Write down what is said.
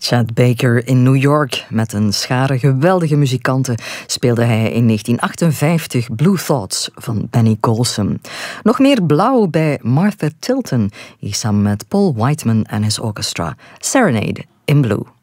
Chet Baker in New York. Met een schare geweldige muzikanten speelde hij in 1958 Blue Thoughts van Benny Golson. Nog meer blauw bij Martha Tilton, hier samen met Paul Whiteman en his orchestra. Serenade in Blue.